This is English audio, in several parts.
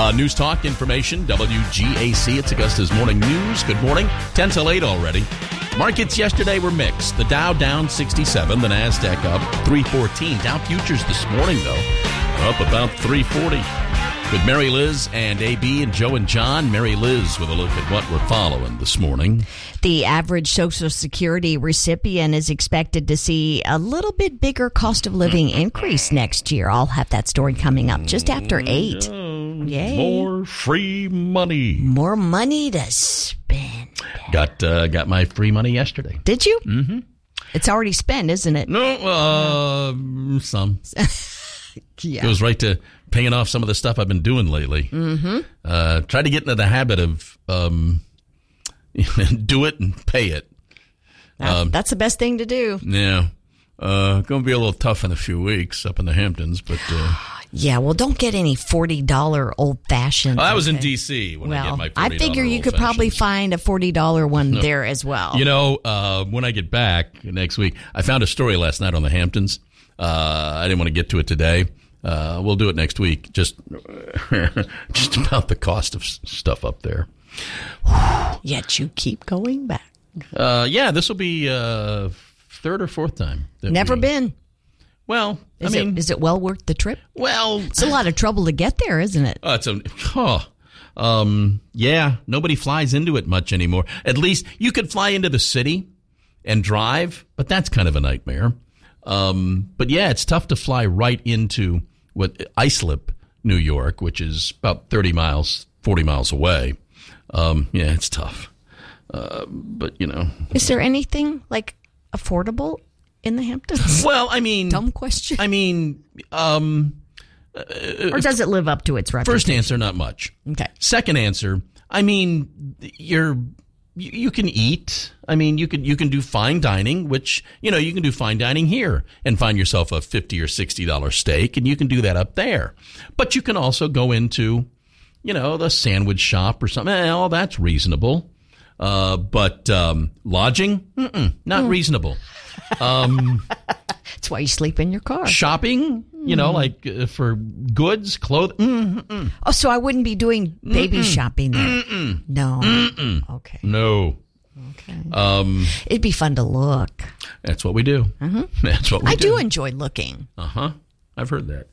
News Talk information, WGAC. It's Augusta's Morning News. Good morning. 10 till 8 already. Markets yesterday were mixed. The Dow down 67, the NASDAQ up 314. Dow futures this morning, though, up about 340. With Mary Liz and AB and Joe and John. Mary Liz with a look at what we're following this morning. The average Social Security recipient is expected to see a little bit bigger cost of living increase next year. I'll have that story coming up just after 8. Yay. More free money. More money to spend. Got my free money yesterday. Did you? Mm-hmm. It's already spent, isn't it? No, some. Yeah. Goes right to paying off some of the stuff I've been doing lately. Mm-hmm. Try to get into the habit of do it and pay it. That's the best thing to do. Yeah. Going to be a little tough in a few weeks up in the Hamptons, but... yeah, well, don't get any $40 old-fashioned. I was in D.C. when I get my $40 I figure you could probably find a $40 one there as well. You know, when I get back next week, I found a story last night on the Hamptons. I didn't want to get to it today. We'll do it next week. Just about the cost of stuff up there. Yet you keep going back. Yeah, this will be third or fourth time. Never been. Well, is it well worth the trip? Well, it's a lot of trouble to get there, isn't it? Yeah, nobody flies into it much anymore. At least you could fly into the city and drive, but that's kind of a nightmare. But yeah, it's tough to fly right into Islip, New York, which is about 30 miles, 40 miles away. Yeah, it's tough. But, you know. Is there anything like affordable in the Hamptons? Well, I mean. Dumb question. I mean. Or does it live up to its reputation? First answer, not much. Okay. Second answer, I mean, you can eat. I mean, you can do fine dining, which, you know, you can do fine dining here and find yourself a $50 or $60 steak, and you can do that up there. But you can also go into, you know, the sandwich shop or something. All that's reasonable. But lodging, not reasonable. That's why you sleep in your car. Shopping, you know, like for goods, clothing. Oh, so I wouldn't be doing baby shopping there. No. Okay. No. Okay. It'd be fun to look. That's what we do. That's what we do. I do enjoy looking. I've heard that.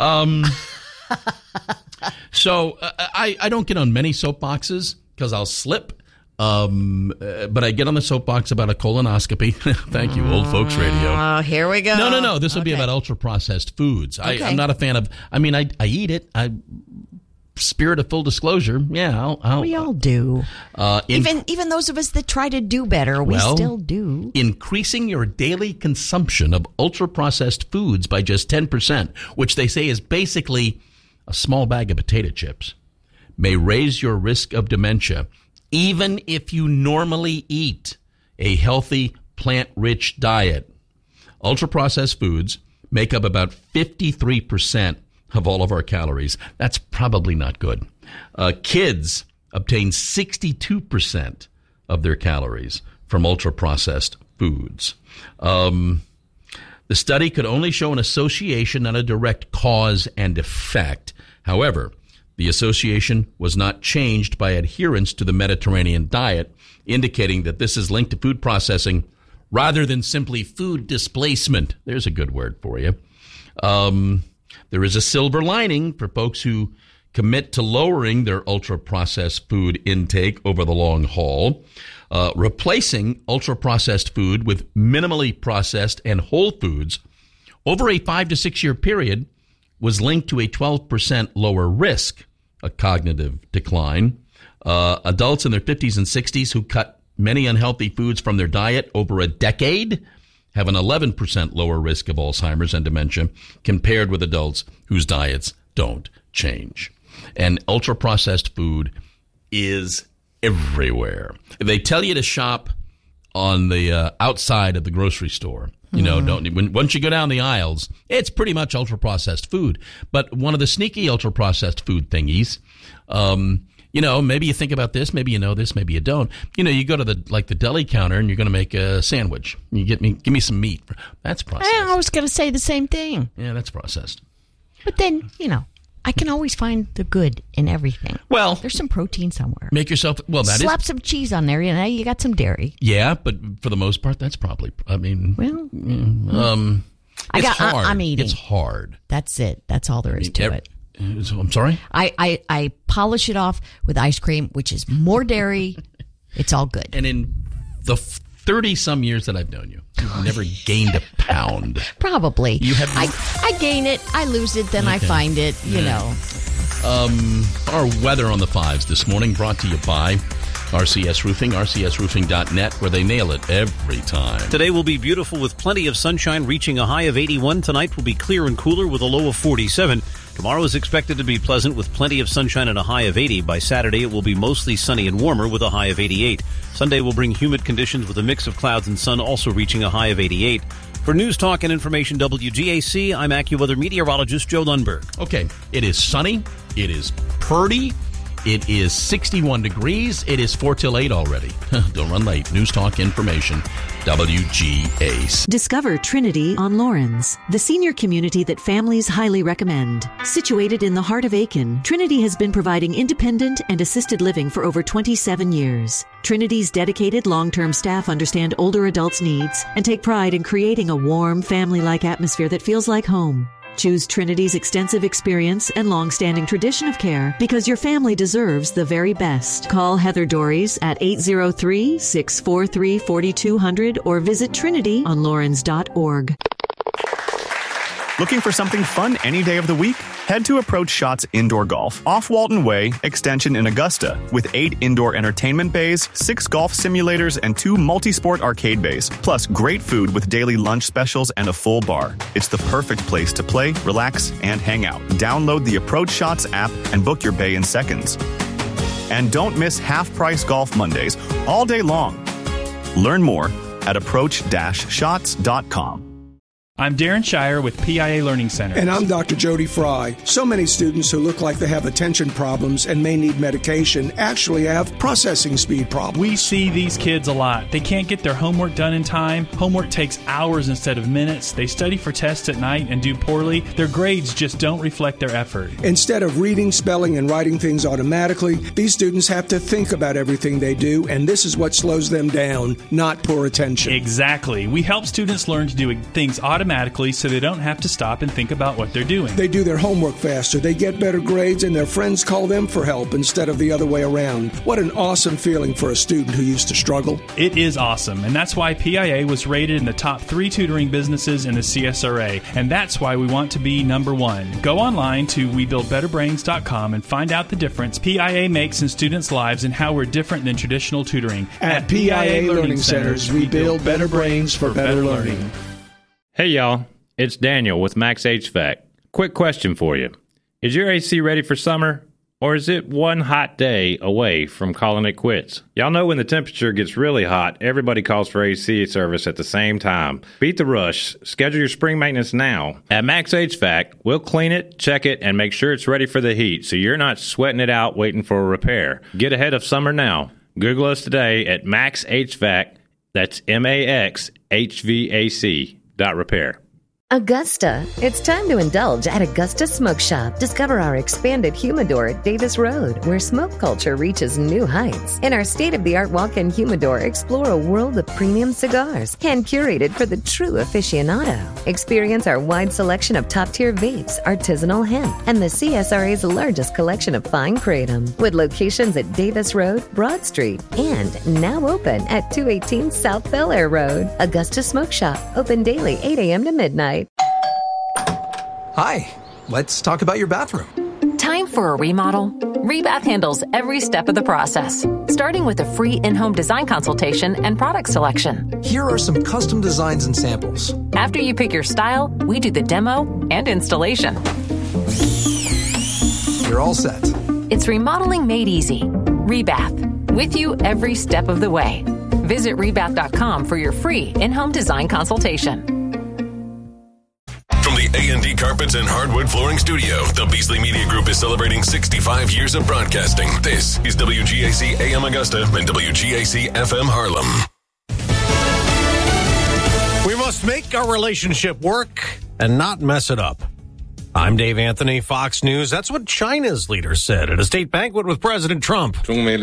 So I don't get on many soapboxes because I'll slip. But I get on the soapbox about a colonoscopy. Thank you, old folks radio. Oh, here we go. No. This will be about ultra-processed foods. Okay. I'm not a fan of, I mean, I eat it. Spirit of full disclosure, yeah, we all do. Even those of us that try to do better, we still do. Increasing your daily consumption of ultra-processed foods by just 10%, which they say is basically a small bag of potato chips, may raise your risk of dementia, even if you normally eat a healthy, plant-rich diet. Ultra-processed foods make up about 53% of all of our calories. That's probably not good. Kids obtain 62% of their calories from ultra-processed foods. The study could only show an association, not a direct cause and effect. However, the association was not changed by adherence to the Mediterranean diet, indicating that this is linked to food processing rather than simply food displacement. There's a good word for you. There is a silver lining for folks who commit to lowering their ultra-processed food intake over the long haul. Replacing ultra-processed food with minimally processed and whole foods over a 5 to 6 year period was linked to a 12% lower risk of cognitive decline. Adults in their 50s and 60s who cut many unhealthy foods from their diet over a decade have an 11% lower risk of Alzheimer's and dementia compared with adults whose diets don't change. And ultra-processed food is everywhere. They tell you to shop on the outside of the grocery store. You know, once you go down the aisles, it's pretty much ultra-processed food. But one of the sneaky ultra-processed food thingies, you know, maybe you think about this, maybe you know this, maybe you don't. You know, you go to the deli counter and you're going to make a sandwich. You give me some meat. That's processed. I was going to say the same thing. Yeah, that's processed. But then, you know, I can always find the good in everything. Well, there's some protein somewhere. Make yourself, slap some cheese on there, you got some dairy. Yeah, but for the most part, that's probably, it's hard. I'm eating. It's hard. That's it. That's all there is to it. I'm sorry? I polish it off with ice cream, which is more dairy. It's all good. And in the 30-some years that I've known you, you've never gained a pound. Probably. I gain it, I lose it, then I find it, you know. Our weather on the 5s this morning brought to you by RCS Roofing, rcsroofing.net, where they nail it every time. Today will be beautiful with plenty of sunshine, reaching a high of 81. Tonight will be clear and cooler with a low of 47. Tomorrow is expected to be pleasant with plenty of sunshine and a high of 80. By Saturday, it will be mostly sunny and warmer with a high of 88. Sunday will bring humid conditions with a mix of clouds and sun, also reaching a high of 88. For News Talk and Information WGAC, I'm AccuWeather meteorologist Joe Lundberg. Okay, it is sunny. It is purdy. It is 61 degrees. It is 4 till 8 already. Don't run late. News Talk Information, WGAC. Discover Trinity on Lawrence, the senior community that families highly recommend. Situated in the heart of Aiken, Trinity has been providing independent and assisted living for over 27 years. Trinity's dedicated long-term staff understand older adults' needs and take pride in creating a warm, family-like atmosphere that feels like home. Choose Trinity's extensive experience and long-standing tradition of care because your family deserves the very best. Call Heather Dories at 803-643-4200 or visit trinityonlawrence.org. Looking for something fun any day of the week? Head to Approach Shots Indoor Golf off Walton Way, Extension in Augusta, with 8 indoor entertainment bays, 6 golf simulators, and 2 multi-sport arcade bays, plus great food with daily lunch specials and a full bar. It's the perfect place to play, relax, and hang out. Download the Approach Shots app and book your bay in seconds. And don't miss half-price golf Mondays all day long. Learn more at approach-shots.com. I'm Darren Shire with PIA Learning Center. And I'm Dr. Jody Fry. So many students who look like they have attention problems and may need medication actually have processing speed problems. We see these kids a lot. They can't get their homework done in time. Homework takes hours instead of minutes. They study for tests at night and do poorly. Their grades just don't reflect their effort. Instead of reading, spelling, and writing things automatically, these students have to think about everything they do, and this is what slows them down, not poor attention. Exactly. We help students learn to do things automatically so they don't have to stop and think about what they're doing. They do their homework faster, they get better grades, and their friends call them for help instead of the other way around. What an awesome feeling for a student who used to struggle. It is awesome, and that's why PIA was rated in the top 3 tutoring businesses in the CSRA, and that's why we want to be number 1. Go online to WeBuildBetterBrains.com and find out the difference PIA makes in students' lives and how we're different than traditional tutoring. At PIA Learning Centers, we build better brains for better learning. Hey y'all, it's Daniel with Max HVAC. Quick question for you. Is your AC ready for summer? Or is it one hot day away from calling it quits? Y'all know when the temperature gets really hot, everybody calls for AC service at the same time. Beat the rush. Schedule your spring maintenance now. At Max HVAC, we'll clean it, check it, and make sure it's ready for the heat so you're not sweating it out waiting for a repair. Get ahead of summer now. Google us today at Max HVAC. That's MAXHVAC.repair. Augusta. It's time to indulge at Augusta Smoke Shop. Discover our expanded humidor at Davis Road, where smoke culture reaches new heights. In our state-of-the-art walk-in humidor, explore a world of premium cigars, hand-curated for the true aficionado. Experience our wide selection of top-tier vapes, artisanal hemp, and the CSRA's largest collection of fine kratom, with locations at Davis Road, Broad Street, and now open at 218 South Bel Air Road. Augusta Smoke Shop, open daily 8 a.m. to midnight. Hi, let's talk about your bathroom. Time for a remodel? Rebath handles every step of the process, starting with a free in-home design consultation and product selection. Here are some custom designs and samples. After you pick your style, we do the demo and installation. You're all set. It's remodeling made easy. Rebath, with you every step of the way. Visit rebath.com for your free in-home design consultation. From the A&D Carpets and Hardwood Flooring Studio, the Beasley Media Group is celebrating 65 years of broadcasting. This is WGAC AM Augusta and WGAC FM Harlem. We must make our relationship work and not mess it up. I'm Dave Anthony, Fox News. That's what China's leader said at a state banquet with President Trump. Achieving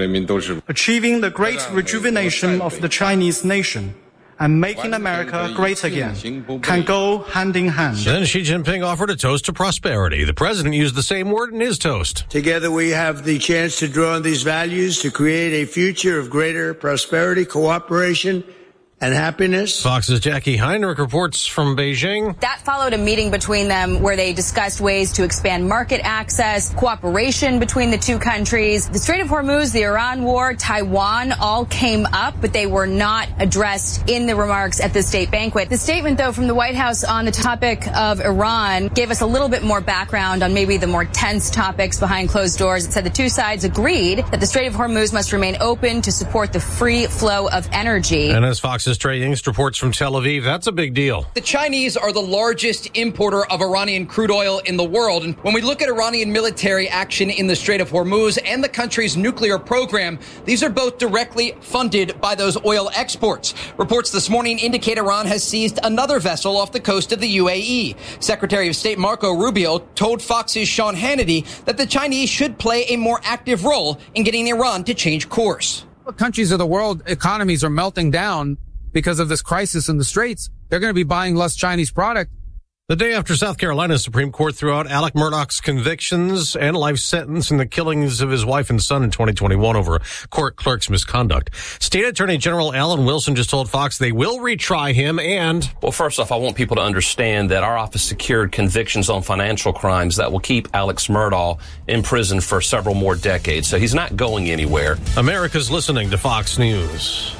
the great rejuvenation of the Chinese nation and making America great again can go hand in hand. Then Xi Jinping offered a toast to prosperity. The president used the same word in his toast. Together we have the chance to draw on these values to create a future of greater prosperity, cooperation, and happiness. Fox's Jackie Heinrich reports from Beijing. That followed a meeting between them where they discussed ways to expand market access, cooperation between the two countries. The Strait of Hormuz, the Iran war, Taiwan all came up, but they were not addressed in the remarks at the state banquet. The statement, though, from the White House on the topic of Iran gave us a little bit more background on maybe the more tense topics behind closed doors. It said the two sides agreed that the Strait of Hormuz must remain open to support the free flow of energy. And as Fox's Trey Yingst reports from Tel Aviv, that's a big deal. The Chinese are the largest importer of Iranian crude oil in the world. And when we look at Iranian military action in the Strait of Hormuz and the country's nuclear program, these are both directly funded by those oil exports. Reports this morning indicate Iran has seized another vessel off the coast of the UAE. Secretary of State Marco Rubio told Fox's Sean Hannity that the Chinese should play a more active role in getting Iran to change course. Countries of the world economies are melting down because of this crisis in the Straits. They're going to be buying less Chinese product. The day after South Carolina's Supreme Court threw out Alec Murdaugh's convictions and life sentence in the killings of his wife and son in 2021 over court clerk's misconduct, State Attorney General Alan Wilson just told Fox they will retry him and... Well, first off, I want people to understand that our office secured convictions on financial crimes that will keep Alex Murdaugh in prison for several more decades. So he's not going anywhere. America's listening to Fox News.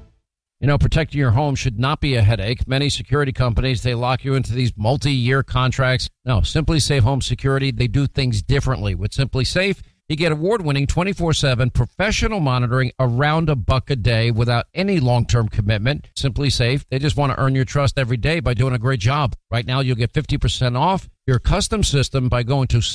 You know, protecting your home should not be a headache. Many security companies, they lock you into these multi-year contracts. No, Simply Safe Home Security, they do things differently. With Simply Safe, you get award-winning 24/7 professional monitoring around $1 a day without any long-term commitment. Simply Safe, they just want to earn your trust every day by doing a great job. Right now, you'll get 50% off your custom system by going to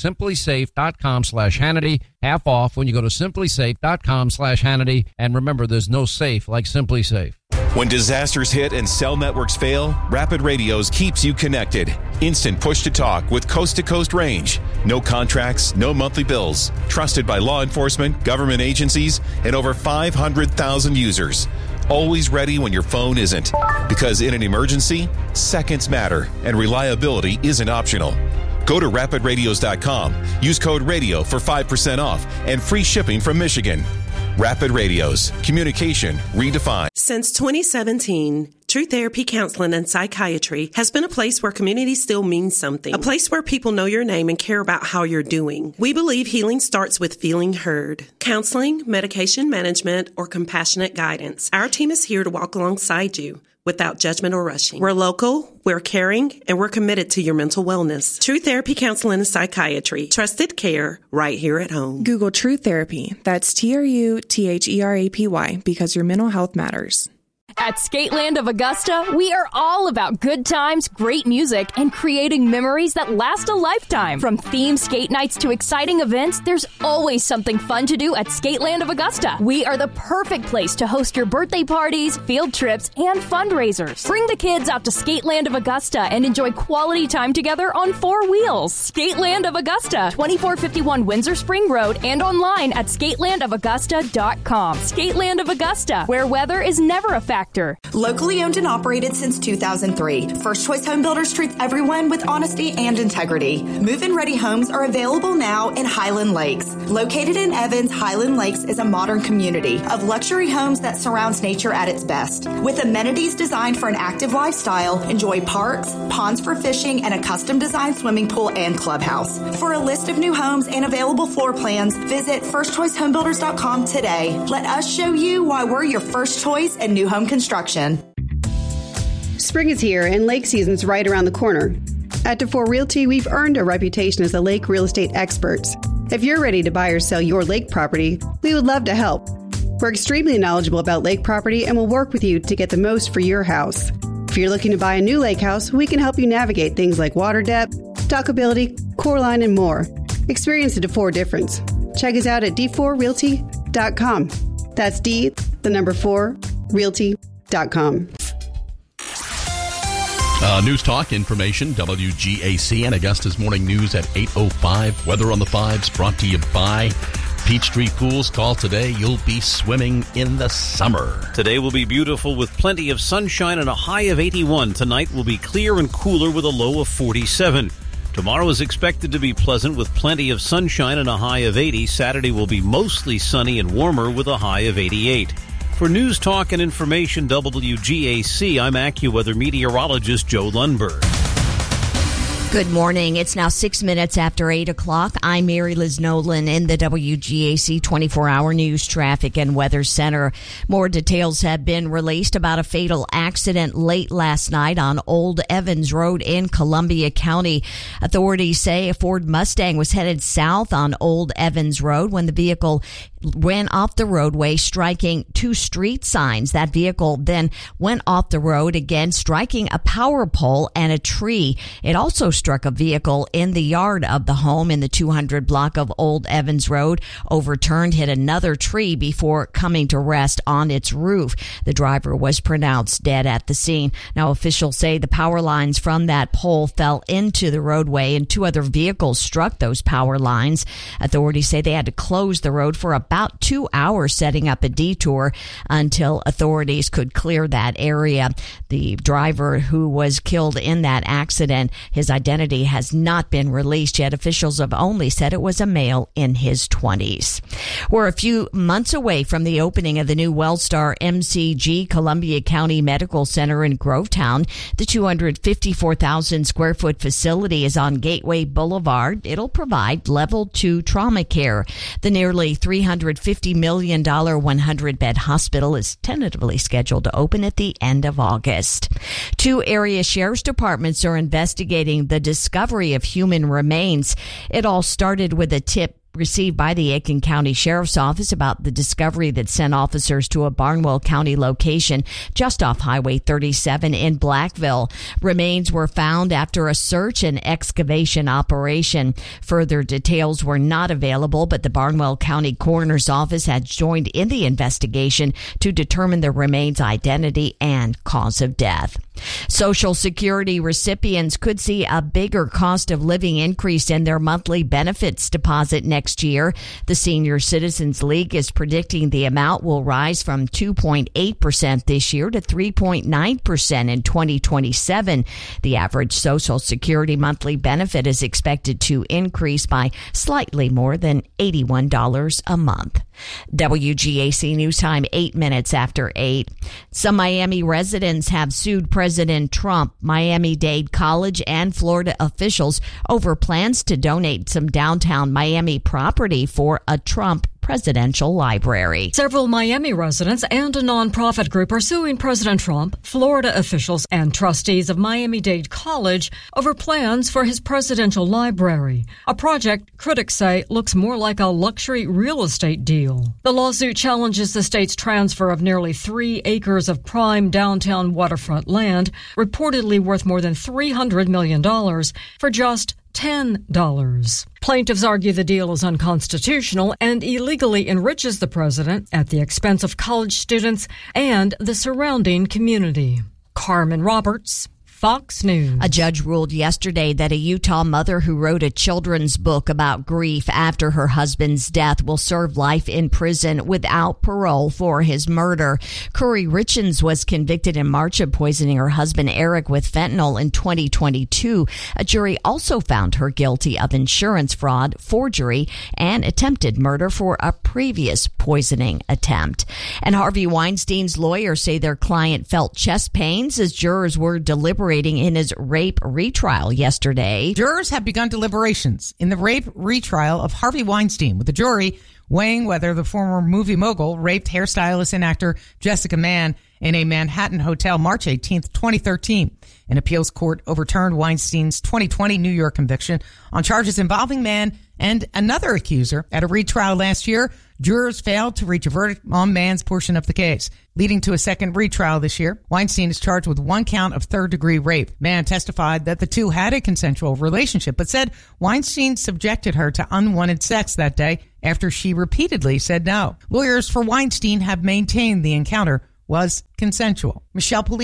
simplysafe.com/Hannity. Half off when you go to simplysafe.com/Hannity. And remember, there's no safe like Simply Safe. When disasters hit and cell networks fail, Rapid Radios keeps you connected. Instant push-to-talk with coast-to-coast range. No contracts, no monthly bills. Trusted by law enforcement, government agencies, and over 500,000 users. Always ready when your phone isn't. Because in an emergency, seconds matter, and reliability isn't optional. Go to rapidradios.com. Use code RADIO for 5% off and free shipping from Michigan. Rapid Radios. Communication redefined. Since 2017, True Therapy Counseling and Psychiatry has been a place where community still means something. A place where people know your name and care about how you're doing. We believe healing starts with feeling heard. Counseling, medication management, or compassionate guidance. Our team is here to walk alongside you without judgment or rushing. We're local, we're caring, and we're committed to your mental wellness. True Therapy Counseling and Psychiatry. Trusted care right here at home. Google True Therapy. That's TRUTHERAPY because your mental health matters. At Skateland of Augusta, we are all about good times, great music, and creating memories that last a lifetime. From themed skate nights to exciting events, there's always something fun to do at Skateland of Augusta. We are the perfect place to host your birthday parties, field trips, and fundraisers. Bring the kids out to Skateland of Augusta and enjoy quality time together on 4 wheels. Skateland of Augusta, 2451 Windsor Spring Road, and online at skatelandofaugusta.com. Skateland of Augusta, where weather is never a factor. Locally owned and operated since 2003, First Choice Home Builders treats everyone with honesty and integrity. Move-in ready homes are available now in Highland Lakes. Located in Evans, Highland Lakes is a modern community of luxury homes that surrounds nature at its best. With amenities designed for an active lifestyle, enjoy parks, ponds for fishing, and a custom-designed swimming pool and clubhouse. For a list of new homes and available floor plans, visit firstchoicehomebuilders.com today. Let us show you why we're your first choice in new home construction. Spring is here and lake season's right around the corner. At DeFore Realty, we've earned a reputation as the lake real estate experts. If you're ready to buy or sell your lake property, we would love to help. We're extremely knowledgeable about lake property and will work with you to get the most for your house. If you're looking to buy a new lake house, we can help you navigate things like water depth, dockability, core line, and more. Experience the DeFore difference. Check us out at d4realty.com. That's D, the number 4, realty.com. News Talk information, WGAC and Augusta's Morning News at 8:05. Weather on the 5s brought to you by Peachtree Pools. Call today. You'll be swimming in the summer. Today will be beautiful with plenty of sunshine and a high of 81. Tonight will be clear and cooler with a low of 47. Tomorrow is expected to be pleasant with plenty of sunshine and a high of 80. Saturday will be mostly sunny and warmer with a high of 88. For News Talk and Information, WGAC, I'm AccuWeather meteorologist Joe Lundberg. Good morning. It's now 6 minutes after 8 o'clock. I'm Mary Liz Nolan in the WGAC 24-hour news traffic and weather center. More details have been released about a fatal accident late last night on Old Evans Road in Columbia County. Authorities say a Ford Mustang was headed south on Old Evans Road when the vehicle went off the roadway, striking two street signs. That vehicle then went off the road again, striking a power pole and a tree. It also struck a vehicle in the yard of the home in the 200 block of Old Evans Road, overturned, hit another tree before coming to rest on its roof. The driver was pronounced dead at the scene. Now, officials say the power lines from that pole fell into the roadway and two other vehicles struck those power lines. Authorities say they had to close the road for about 2 hours, setting up a detour until authorities could clear that area. The driver who was killed in that accident, his identity has not been released yet. Officials have only said it was a male in his 20s. We're a few months away from the opening of the new Wellstar MCG Columbia County Medical Center in Grovetown. The 254,000 square foot facility is on Gateway Boulevard. It'll provide level 2 trauma care. The nearly $350 million 100-bed hospital is tentatively scheduled to open at the end of August. 2 area sheriff's departments are investigating the discovery of human remains. It all started with a tip received by the Aiken County Sheriff's Office about the discovery that sent officers to a Barnwell County location just off Highway 37 in Blackville. Remains were found after a search and excavation operation. Further details were not available, but the Barnwell County Coroner's Office had joined in the investigation to determine the remains' identity and cause of death. Social Security recipients could see a bigger cost of living increase in their monthly benefits deposit next year. The Senior Citizens League is predicting the amount will rise from 2.8% this year to 3.9% in 2027. The average Social Security monthly benefit is expected to increase by slightly more than $81 a month. WGAC News Time, 8 minutes after 8. Some Miami residents have sued President Trump, Miami-Dade College, and Florida officials over plans to donate some downtown Miami property for a Trump presidential library. Several Miami residents and a nonprofit group are suing President Trump, Florida officials, and trustees of Miami-Dade College over plans for his presidential library, a project critics say looks more like a luxury real estate deal. The lawsuit challenges the state's transfer of nearly 3 acres of prime downtown waterfront land, reportedly worth more than $300 million, for just $10. Plaintiffs argue the deal is unconstitutional and illegally enriches the president at the expense of college students and the surrounding community. Carmen Roberts, Fox News. A judge ruled yesterday that a Utah mother who wrote a children's book about grief after her husband's death will serve life in prison without parole for his murder. Curry Richens was convicted in March of poisoning her husband Eric with fentanyl in 2022. A jury also found her guilty of insurance fraud, forgery, and attempted murder for a previous poisoning attempt. And Harvey Weinstein's lawyers say their client felt chest pains as jurors were deliberating in his rape retrial yesterday. Jurors have begun deliberations in the rape retrial of Harvey Weinstein, with the jury weighing whether the former movie mogul raped hairstylist and actor Jessica Mann in a Manhattan hotel March 18, 2013. An appeals court overturned Weinstein's 2020 New York conviction on charges involving Mann and another accuser. At a retrial last year, jurors failed to reach a verdict on Mann's portion of the case, leading to a second retrial this year. Weinstein is charged with 1 count of third-degree rape. Mann testified that the two had a consensual relationship, but said Weinstein subjected her to unwanted sex that day after she repeatedly said no. Lawyers for Weinstein have maintained the encounter was consensual. Michelle Polino,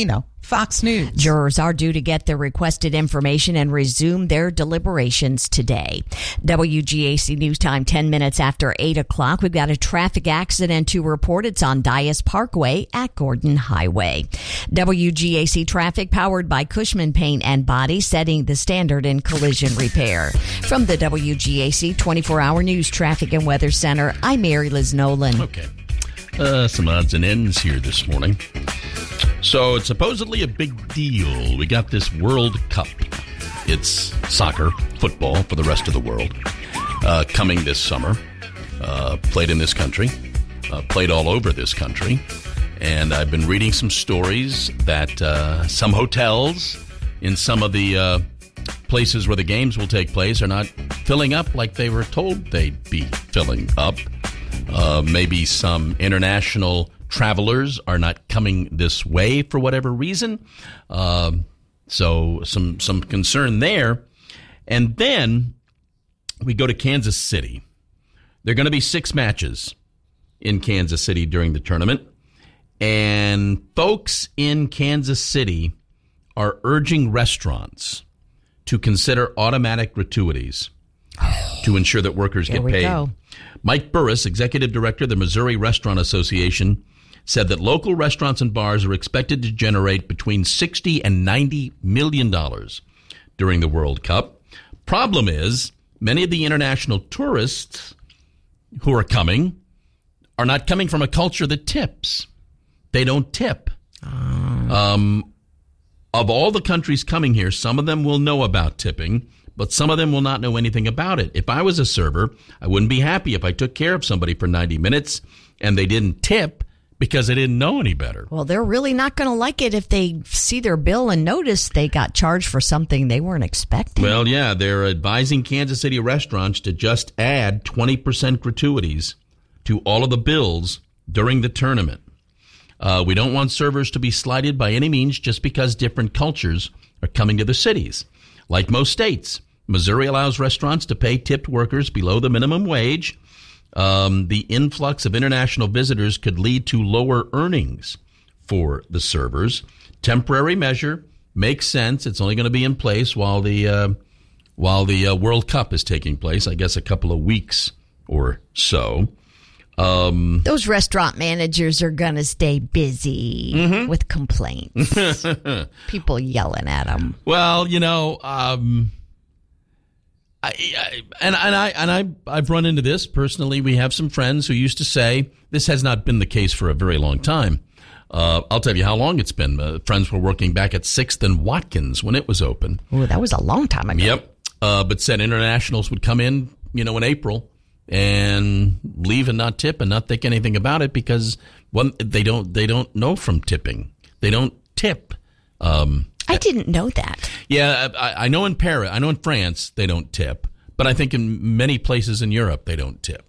Fox News. Jurors are due to get the requested information and resume their deliberations today. WGAC News Time, 10 minutes after 8 o'clock. We've got a traffic accident to report. It's on Dias Parkway at Gordon Highway. WGAC traffic powered by Cushman Paint and Body, setting the standard in collision repair. From the WGAC 24-hour news traffic and weather center, I'm Mary Liz Nolan. Okay. Some odds and ends here this morning. So it's supposedly a big deal. We got this World Cup. It's soccer, football for the rest of the world, coming this summer. Played in this country, played all over this country. And I've been reading some stories that some hotels in some of the places where the games will take place are not filling up like they were told they'd be filling up. Maybe some international travelers are not coming this way for whatever reason. So some concern there. And then we go to Kansas City. There are going to be 6 matches in Kansas City during the tournament. And folks in Kansas City are urging restaurants to consider automatic gratuities to ensure that workers get paid. Go. Mike Burris, executive director of the Missouri Restaurant Association, said that local restaurants and bars are expected to generate between $60 and $90 million during the World Cup. Problem is, many of the international tourists who are coming are not coming from a culture that tips. They don't tip. Of all the countries coming here, some of them will know about tipping, but some of them will not know anything about it. If I was a server, I wouldn't be happy if I took care of somebody for 90 minutes and they didn't tip because they didn't know any better. Well, they're really not going to like it if they see their bill and notice they got charged for something they weren't expecting. Well, yeah, they're advising Kansas City restaurants to just add 20% gratuities to all of the bills during the tournament. We don't want servers to be slighted by any means just because different cultures are coming to the cities. Like most states, Missouri allows restaurants to pay tipped workers below the minimum wage. The influx of international visitors could lead to lower earnings for the servers. Temporary measure makes sense. It's only going to be in place while the World Cup is taking place, I guess a couple of weeks or so. Those restaurant managers are going to stay busy with complaints. People yelling at them. Well, you know, I've run into this personally. We have some friends who used to say this has not been the case for a very long time. I'll tell you how long it's been. Friends were working back at 6th and Watkins when it was open. Oh, that was a long time ago. Yep. But said internationals would come in, in April and leave and not tip and not think anything about it because they don't know from tipping. They don't tip. I didn't know that. Yeah, I know in Paris, I know in France they don't tip, but I think in many places in Europe they don't tip.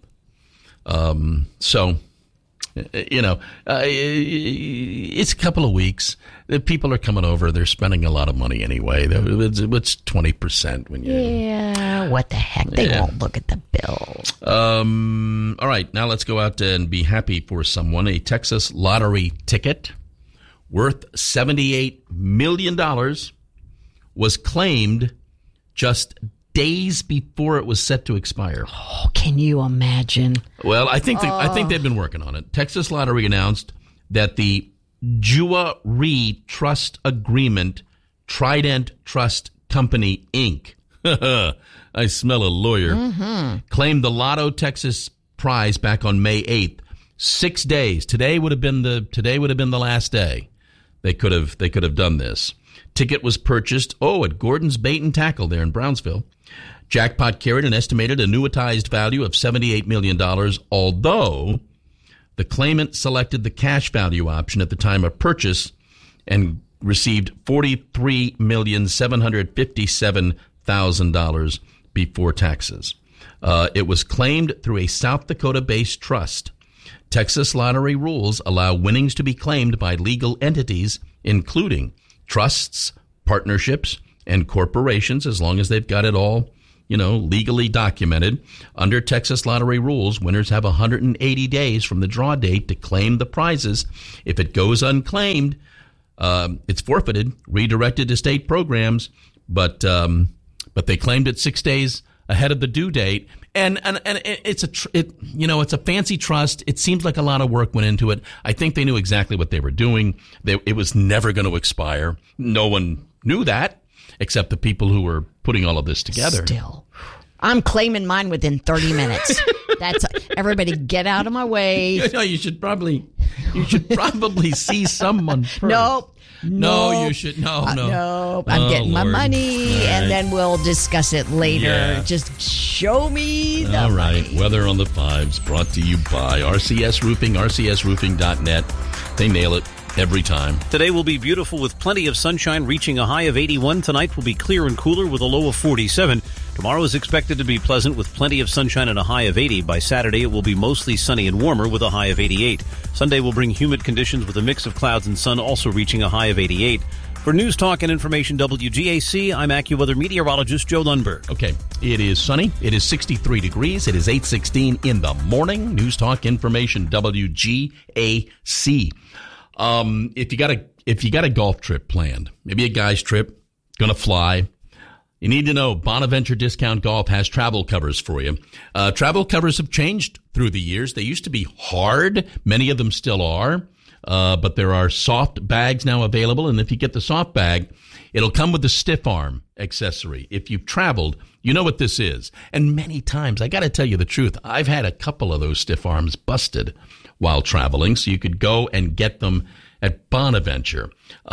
It's a couple of weeks. People are coming over. They're spending a lot of money anyway. It's 20% when you. Yeah, what the heck? They won't look at the bill. All right, now let's go out and be happy for someone. A Texas lottery ticket worth $78 million was claimed just days before it was set to expire. Oh, can you imagine? Well, I think they've been working on it. Texas Lottery announced that the Jua Re Trust Agreement Trident Trust Company, Inc. I smell a lawyer. Claimed the Lotto Texas prize back on May 8th. 6 days. Today would have been the last day. They could have done this. Ticket was purchased at Gordon's Bait and Tackle there in Brownsville. Jackpot carried an estimated annuitized value of $78 million, although the claimant selected the cash value option at the time of purchase and received $43,757,000 before taxes. It was claimed through a South Dakota-based trust. Texas lottery rules allow winnings to be claimed by legal entities, including trusts, partnerships, and corporations, as long as they've got it all, legally documented. Under Texas lottery rules, winners have 180 days from the draw date to claim the prizes. If it goes unclaimed, It's forfeited, redirected to state programs, but they claimed it 6 days ahead of the due date. And it's a fancy trust. It seems like a lot of work went into it. I think they knew exactly what they were doing. It was never going to expire. No one knew that except the people who were putting all of this together. Still, I'm claiming mine within 30 minutes. That's everybody get out of my way. You should probably see someone first. Nope. No, you should. No. I'm getting my money, and then we'll discuss it later. Yeah. Just show me the All right. money. Weather on the 5s brought to you by RCS Roofing, rcsroofing.net. They nail it every time. Today will be beautiful with plenty of sunshine, reaching a high of 81. Tonight will be clear and cooler with a low of 47. Tomorrow is expected to be pleasant with plenty of sunshine and a high of 80. By Saturday, it will be mostly sunny and warmer with a high of 88. Sunday will bring humid conditions with a mix of clouds and sun, also reaching a high of 88. For News Talk and Information WGAC, I'm AccuWeather meteorologist Joe Lundberg. Okay, it is sunny. It is 63 degrees. It is 8:16 in the morning. News Talk Information WGAC. If you got a golf trip planned, maybe a guy's trip, gonna fly, you need to know Bonaventure Discount Golf has travel covers for you. Travel covers have changed through the years. They used to be hard. Many of them still are. But there are soft bags now available. And if you get the soft bag, it'll come with the stiff arm accessory. If you've traveled, you know what this is. And many times, I got to tell you the truth, I've had a couple of those stiff arms busted while traveling. So you could go and get them at Bonaventure.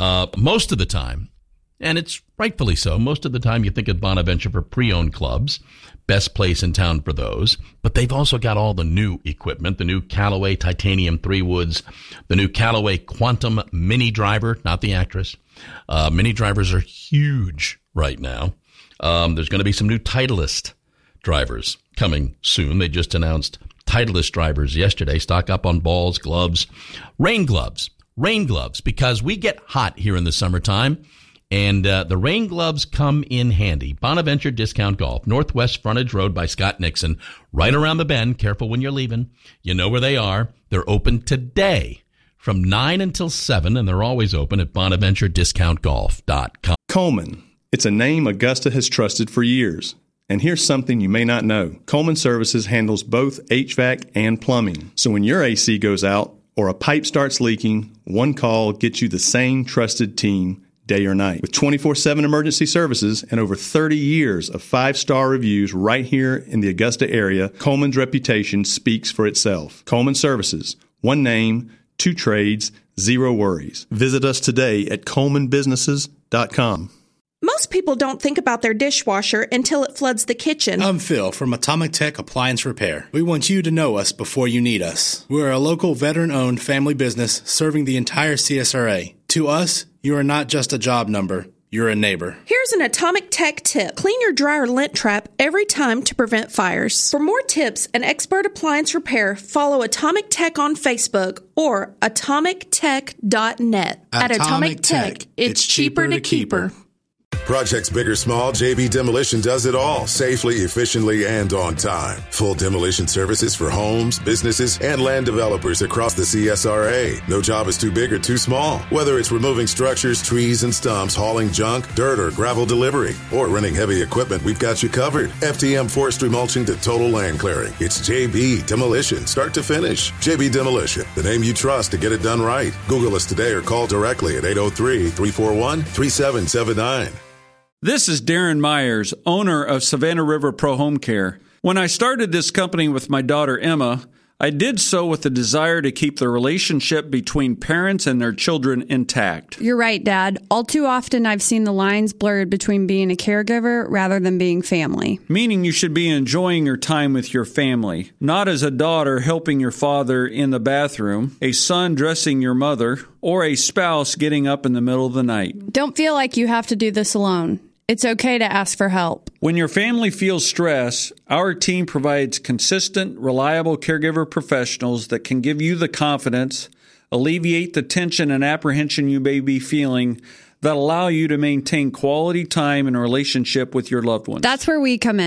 Most of the time, and it's rightfully so, most of the time you think of Bonaventure for pre-owned clubs. Best place in town for those. But they've also got all the new equipment, the new Callaway Titanium 3-woods, the new Callaway Quantum Mini Driver, not the actress. Mini drivers are huge right now. There's going to be some new Titleist drivers coming soon. They just announced Titleist drivers yesterday. Stock up on balls, gloves, rain gloves, because we get hot here in the summertime. And the rain gloves come in handy. Bonaventure Discount Golf, Northwest Frontage Road by Scott Nixon, right around the bend. Careful when you're leaving. You know where they are. They're open today from 9 until 7, and they're always open at BonaventureDiscountGolf.com. Coleman. It's a name Augusta has trusted for years. And here's something you may not know. Coleman Services handles both HVAC and plumbing. So when your AC goes out or a pipe starts leaking, one call gets you the same trusted team day or night. With 24/7 emergency services and over 30 years of 5-star reviews right here in the Augusta area, Coleman's reputation speaks for itself. Coleman Services. One name, 2 trades, 0 worries. Visit us today at ColemanBusinesses.com. Most people don't think about their dishwasher until it floods the kitchen. I'm Phil from Atomic Tech Appliance Repair. We want you to know us before you need us. We're a local veteran-owned family business serving the entire CSRA. To us, you are not just a job number. You're a neighbor. Here's an Atomic Tech tip. Clean your dryer lint trap every time to prevent fires. For more tips and expert appliance repair, follow Atomic Tech on Facebook or atomictech.net. At Atomic Tech, it's cheaper to keep her. Projects big or small, JB Demolition does it all safely, efficiently, and on time. Full demolition services for homes, businesses, and land developers across the CSRA. No job is too big or too small. Whether it's removing structures, trees, and stumps, hauling junk, dirt, or gravel delivery, or renting heavy equipment, we've got you covered. FTM forestry mulching to total land clearing. It's JB Demolition, start to finish. JB Demolition, the name you trust to get it done right. Google us today or call directly at 803-341-3779. This is Darren Myers, owner of Savannah River Pro Home Care. When I started this company with my daughter Emma, I did so with the desire to keep the relationship between parents and their children intact. You're right, Dad. All too often I've seen the lines blurred between being a caregiver rather than being family. Meaning you should be enjoying your time with your family, not as a daughter helping your father in the bathroom, a son dressing your mother, or a spouse getting up in the middle of the night. Don't feel like you have to do this alone. It's okay to ask for help. When your family feels stress, our team provides consistent, reliable caregiver professionals that can give you the confidence, alleviate the tension and apprehension you may be feeling, that allow you to maintain quality time and relationship with your loved ones. That's where we come in.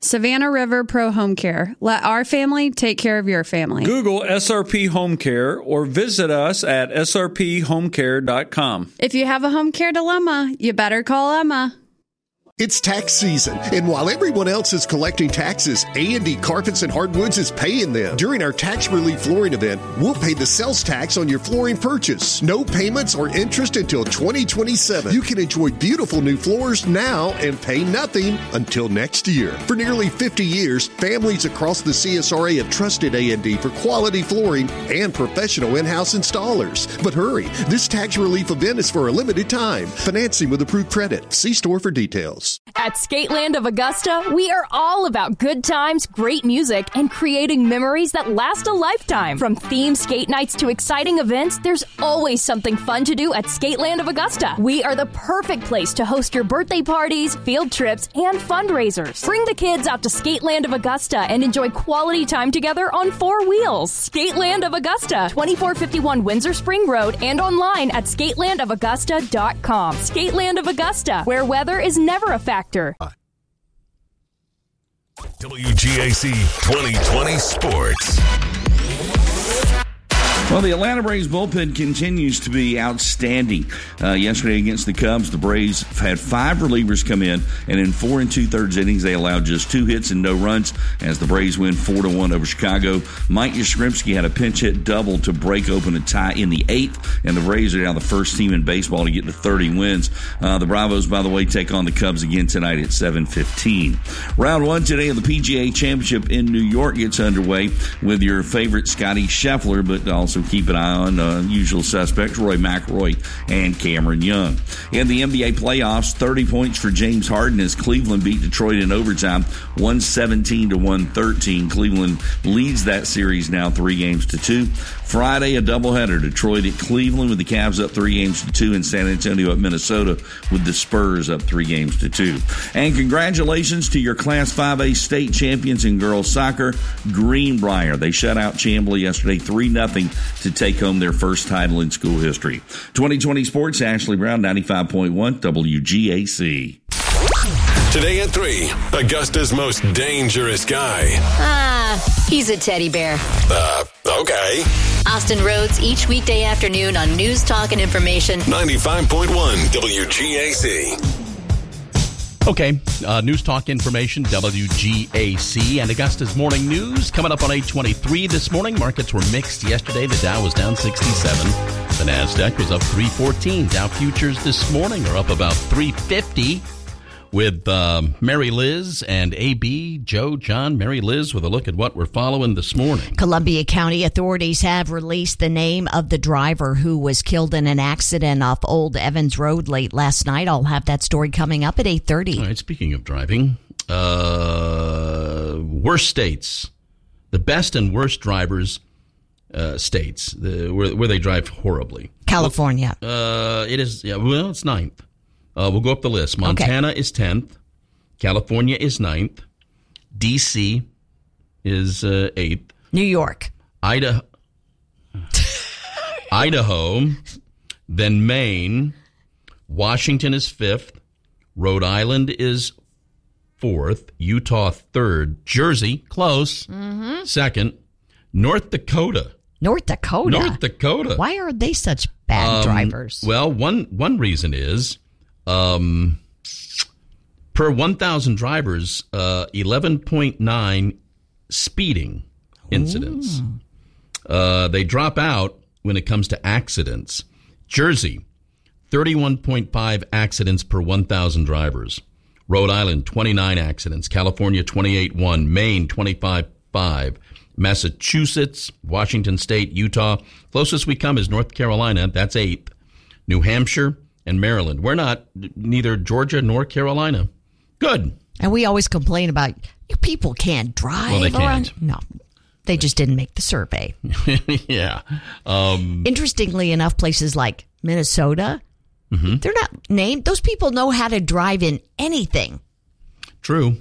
Savannah River Pro Home Care. Let our family take care of your family. Google SRP Home Care or visit us at srphomecare.com. If you have a home care dilemma, you better call Emma. It's tax season, and while everyone else is collecting taxes, A&D Carpets and Hardwoods is paying them. During our tax relief flooring event, we'll pay the sales tax on your flooring purchase. No payments or interest until 2027. You can enjoy beautiful new floors now and pay nothing until next year. For nearly 50 years, families across the CSRA have trusted A&D for quality flooring and professional in-house installers. But hurry, this tax relief event is for a limited time. Financing with approved credit. See store for details. At Skateland of Augusta, we are all about good times, great music, and creating memories that last a lifetime. From themed skate nights to exciting events, there's always something fun to do at Skateland of Augusta. We are the perfect place to host your birthday parties, field trips, and fundraisers. Bring the kids out to Skateland of Augusta and enjoy quality time together on 4 wheels. Skateland of Augusta, 2451 Windsor Spring Road, and online at skatelandofaugusta.com. Skateland of Augusta, where weather is never a factor. WGAC 2020 Sports. Well, the Atlanta Braves bullpen continues to be outstanding. Yesterday against the Cubs, the Braves had 5 relievers come in, and in 4 2/3 innings, they allowed just 2 hits and no runs as the Braves win 4-1 over Chicago. Mike Yastrzemski had a pinch hit double to break open a tie in the 8th, and the Braves are now the first team in baseball to get to 30 wins. The Bravos, by the way, take on the Cubs again tonight at 7:15. Round 1 today of the PGA Championship in New York gets underway with your favorite Scotty Scheffler, but also keep an eye on usual suspects, Rory McIlroy and Cameron Young. In the NBA playoffs, 30 points for James Harden as Cleveland beat Detroit in overtime, 117-113. Cleveland leads that series now 3-2. Friday, a doubleheader, Detroit at Cleveland with the Cavs up 3-2, and San Antonio at Minnesota with the Spurs up 3-2. And congratulations to your Class 5A state champions in girls soccer, Greenbrier. They shut out Chamblee yesterday 3-0 to take home their first title in school history. 2020 Sports, Ashley Brown, 95.1 WGAC. Today at 3, Augusta's most dangerous guy. He's a teddy bear. Okay. Austin Rhodes, each weekday afternoon on News, Talk, and Information. 95.1 WGAC. Okay, News Talk Information, WGAC, and Augusta's Morning News. Coming up on 8:23 this morning. Markets were mixed yesterday. The Dow was down 67. The NASDAQ was up 314. Dow futures this morning are up about 350. With Mary Liz and AB, Joe, John, Mary Liz with a look at what we're following this morning. Columbia County authorities have released the name of the driver who was killed in an accident off Old Evans Road late last night. I'll have that story coming up at 8:30. All right, speaking of driving, worst states, the best and worst drivers states, where they drive horribly. California. It is, it's 9th. We'll go up the list. Montana is 10th. California is 9th. D.C. is 8th. New York. Idaho. Then Maine. Washington is 5th. Rhode Island is 4th. Utah 3rd. Jersey, close. 2nd. North Dakota. North Dakota? Why are they such bad drivers? Well, one reason is... per 1,000 drivers, 11.9 speeding incidents. They drop out when it comes to accidents. Jersey, 31.5 accidents per 1,000 drivers. Rhode Island, 29 accidents. California, 28.1. Maine, 25.5. Massachusetts, Washington State, Utah. Closest we come is North Carolina. That's 8th. New Hampshire and Maryland. We're not neither Georgia nor Carolina. Good. And we always complain about you people can't drive. Well, they can't. No, they just didn't make the survey. Yeah. Interestingly enough, places like Minnesota, they're not named. Those people know how to drive in anything. True.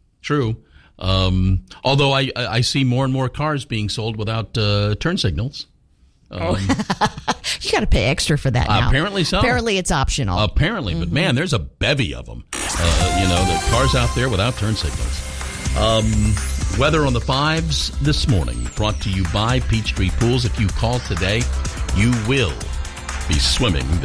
Although I see more and more cars being sold without turn signals. You got to pay extra for that now. Apparently so. Apparently it's optional. But man, there's a bevy of them. The cars out there without turn signals. Weather on the 5s this morning, brought to you by Peachtree Pools. If you call today, you will be swimming